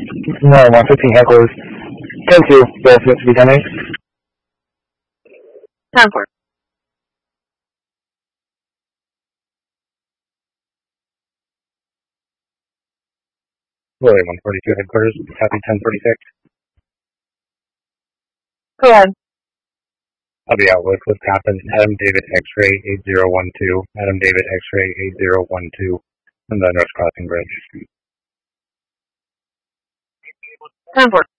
No, 115 hecklers. 10-2, Bill Smith to be 10-8. 10-4. Willie 142 headquarters, copy 1046. Go ahead. I'll be out with Coppin, Adam David X-ray 8012, Adam David X-ray 8012, on the North Crossing Bridge. 10-4.